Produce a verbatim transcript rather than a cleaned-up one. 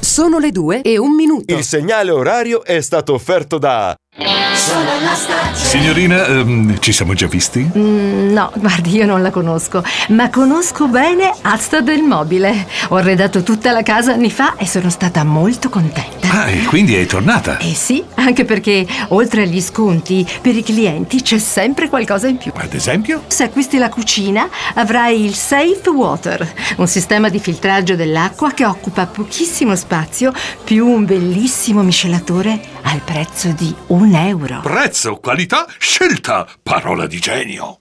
Sono le due e un minuto. Il segnale orario è stato offerto da... Sono la stagione. Signorina, ehm, ci siamo già visti? Mm, no, guardi, io non la conosco, ma conosco bene Asta del Mobile. Ho arredato tutta la casa anni fa e sono stata molto contenta. Ah, e quindi è tornata? Eh sì, anche perché oltre agli sconti, per i clienti c'è sempre qualcosa in più. Ad esempio? Se acquisti la cucina, avrai il Safe Water, un sistema di filtraggio dell'acqua che occupa pochissimo spazio, più un bellissimo miscelatore al prezzo di un euro. Prezzo, qualità, scelta, parola di genio.